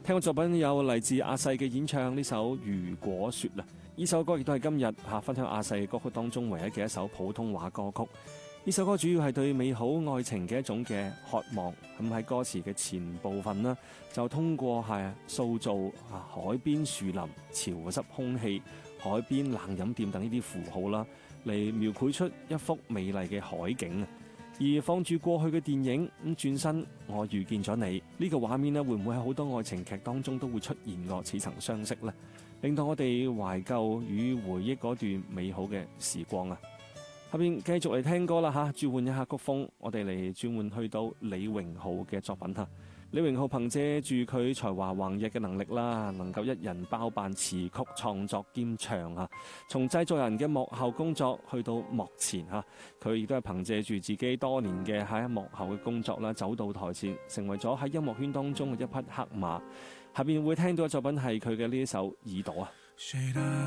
聽過作品有嚟自阿細嘅演唱呢首《如果說》啦，呢首歌亦都係今日分享阿細歌曲當中唯一嘅一首普通話歌曲。呢首歌主要係對美好愛情嘅一種嘅渴望，咁喺歌詞嘅前部分呢，就通過塑造海邊樹林、潮濕空氣、海邊冷飲店等呢啲符號啦，嚟描繪出一幅美麗嘅海景。而放住過去嘅電影咁轉身，我遇見咗你呢個畫面呢，會唔會喺好多愛情劇當中都會出現過似曾相識呢？令到我哋懷舊與回憶嗰段美好嘅時光啊！後邊繼續嚟聽歌啦吓，轉換一下曲風，我哋嚟轉換去到李榮浩嘅作品吓。李榮浩憑借住佢才華橫溢嘅能力啦，能夠一人包辦詞曲創作兼唱啊。從製作人嘅幕後工作去到幕前吓，佢亦都係憑借住自己多年嘅喺幕後嘅工作啦，走到台前，成為咗喺音樂圈當中嘅一匹黑馬。下邊會聽到嘅作品係佢嘅呢一首《耳朵》啊。